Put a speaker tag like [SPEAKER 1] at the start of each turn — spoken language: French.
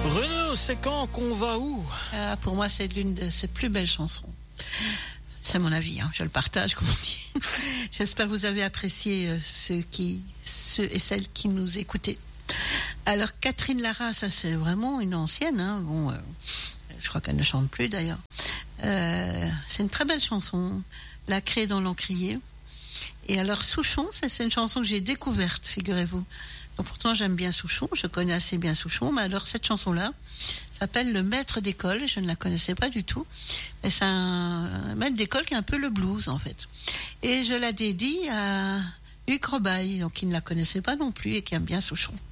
[SPEAKER 1] Renaud, c'est quand qu'on va où?
[SPEAKER 2] Pour moi, c'est l'une de ses plus belles chansons. C'est mon avis, je le partage, comme on dit. J'espère que vous avez apprécié ceux et celles qui nous écoutaient. Alors, Catherine Lara, ça c'est vraiment une ancienne. Je crois qu'elle ne chante plus d'ailleurs. C'est une très belle chanson. La Crée dans l'encrier. Et alors, Souchon, c'est une chanson que j'ai découverte, figurez-vous. Donc, pourtant, j'aime bien Souchon, je connais assez bien Souchon, mais alors cette chanson-là s'appelle Le Maître d'école, je ne la connaissais pas du tout. Mais c'est un maître d'école qui est un peu le blues, en fait. Et je la dédie à Hugues Robaille, donc qui ne la connaissait pas non plus et qui aime bien Souchon.